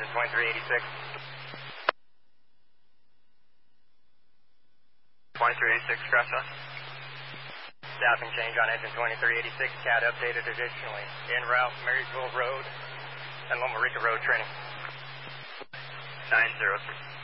engine 2386. 2386, crash on. Staffing change on engine 2386, CAD updated additionally. En route, Marysville Road and Loma Rica Road training. 903.